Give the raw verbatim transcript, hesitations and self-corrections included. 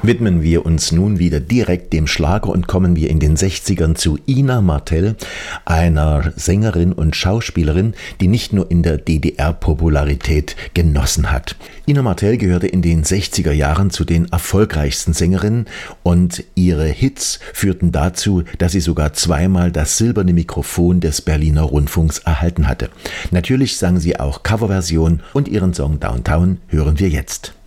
Widmen wir uns nun wieder direkt dem Schlager und kommen wir in den sechzigern zu Ina Martell, einer Sängerin und Schauspielerin, die nicht nur in der D D R Popularität genossen hat. Ina Martell gehörte in den sechziger Jahren zu den erfolgreichsten Sängerinnen und ihre Hits führten dazu, dass sie sogar zweimal das silberne Mikrofon des Berliner Rundfunks erhalten hatte. Natürlich sang sie auch Coverversionen und ihren Song Downtown hören wir jetzt.